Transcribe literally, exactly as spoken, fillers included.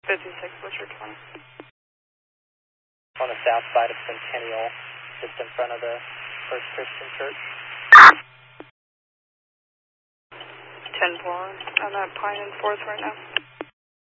fifty-six Butcher twenty. On the south side of Centennial, just in front of the First Christian Church. ten four. I'm at Pine and fourth right now.